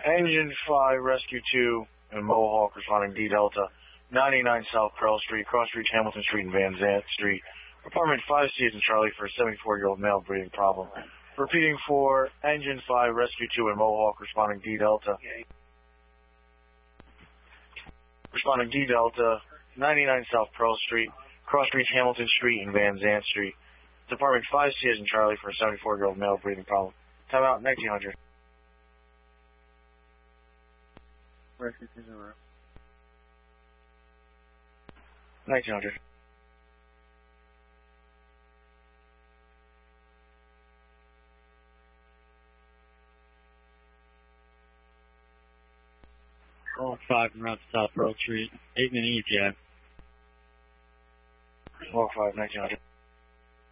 Engine 5, Rescue 2, and Mohawk responding D Delta, 99 South Pearl Street, Cross Reach Hamilton Street, and Van Zant Street. Apartment 5C is in Charlie for a 74-year-old male breathing problem. Repeating for Engine 5, Rescue 2, and Mohawk responding D Delta. Responding D Delta, 99 South Pearl Street, Cross Reach Hamilton Street, and Van Zant Street. Apartment 5C is in Charlie for a 74-year-old male breathing problem. Time out, 1900. Rescue 2 0. 1900. All 5 and route to South Pearl Street, 8-minute ETA. Walk 5, 1900.